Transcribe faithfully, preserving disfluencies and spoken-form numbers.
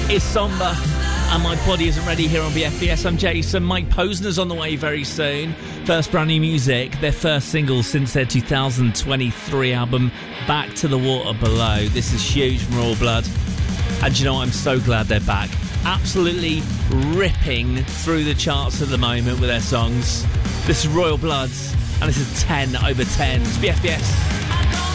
is Somber, and My Body Isn't Ready here on B F B S. I'm Jason. Mike Posner's on the way very soon. First brand new music, their first single since their two thousand twenty-three album, Back to the Water Below. This is huge from Royal Blood. And you know what? I'm so glad they're back. Absolutely ripping through the charts at the moment with their songs. This is Royal Bloods, and this is ten over ten. It's B F B S.